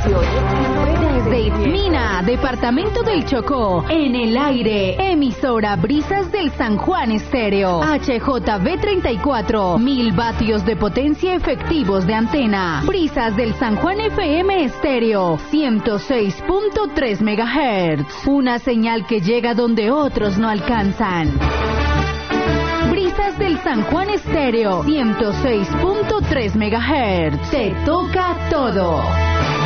Se oye siempre desde Itmina, departamento del Chocó, en el aire, emisora Brisas del San Juan Estéreo, HJB 34, 1000 vatios de potencia efectivos de antena, Brisas del San Juan FM Estéreo, 106.3 MHz, una señal que llega donde otros no alcanzan. Brisas del San Juan Estéreo, 106.3 MHz, te toca todo.